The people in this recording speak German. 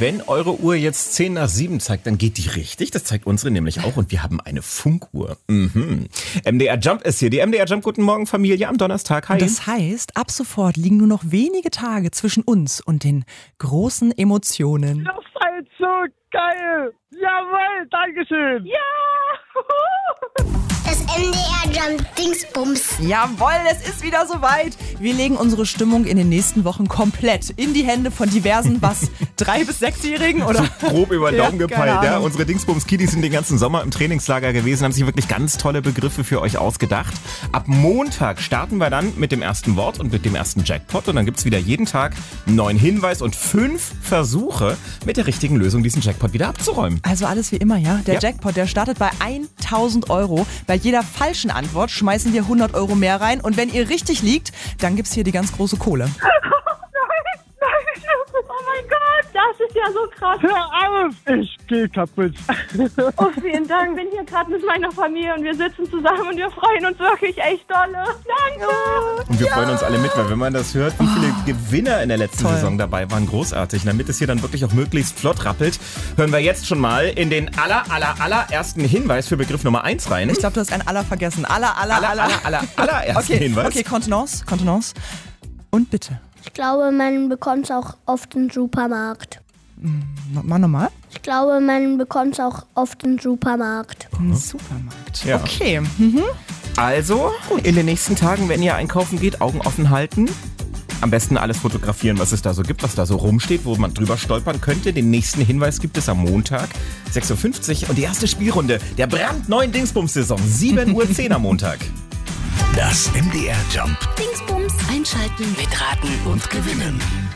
Wenn eure Uhr jetzt 10 nach 7 zeigt, dann geht die richtig. Das zeigt unsere nämlich auch. Und wir haben eine Funkuhr. MDR Jump ist hier. Die MDR Jump Guten Morgen Familie am Donnerstag. Hi. Das heißt, ab sofort liegen nur noch wenige Tage zwischen uns und den großen Emotionen. Ihr seid so geil. Jawohl, Dankeschön. Ja! Das MDR Jump Dingsbums. Jawohl, es ist wieder soweit. Wir legen unsere Stimmung in den nächsten Wochen komplett in die Hände von diversen, 3- bis 6-Jährigen oder? Grob über den Daumen gepeilt. Ja, Ahnung. unsere Dingsbums-Kiddies sind den ganzen Sommer im Trainingslager gewesen, haben sich wirklich ganz tolle Begriffe für euch ausgedacht. Ab Montag starten wir dann mit dem ersten Wort und mit dem ersten Jackpot. Und dann gibt's wieder jeden Tag einen neuen Hinweis und 5 Versuche, mit der richtigen Lösung diesen Jackpot wieder abzuräumen. Also alles wie immer, ja? Der Ja. Jackpot, der startet bei 1.000 Euro. Bei jeder falschen Antwort schmeißen wir 100 Euro mehr rein. Und wenn ihr richtig liegt, dann gibt's hier die ganz große Kohle. Nein. Oh mein Gott, das ist ja so krass. Hör auf, ich geh kaputt. Oh, vielen Dank. Ich bin hier gerade mit meiner Familie und wir sitzen zusammen und wir freuen uns wirklich echt dolle. Danke. Und wir freuen uns alle mit, weil wenn man das hört, wie viele Gewinner in der letzten Toll. Saison dabei waren, großartig. Und damit es hier dann wirklich auch möglichst flott rappelt, hören wir jetzt schon mal in den allerersten Hinweis für Begriff Nummer 1 rein. Ich glaube, du hast ein aller vergessen. Allerersten Hinweis. Okay, Kontenance. Und bitte. Ich glaube, man bekommt es auch oft im Supermarkt. Mal nochmal. Ich glaube, man bekommt es auch oft im Supermarkt. Im Supermarkt. Ja. Okay. Also, in den nächsten Tagen, wenn ihr einkaufen geht, Augen offen halten. Am besten alles fotografieren, was es da so gibt, was da so rumsteht, wo man drüber stolpern könnte. Den nächsten Hinweis gibt es am Montag, 6.50 Uhr. Und die erste Spielrunde der brandneuen Dingsbums-Saison, 7.10 Uhr am Montag. Das MDR Jump Dingsbums. Einschalten, mitraten und gewinnen.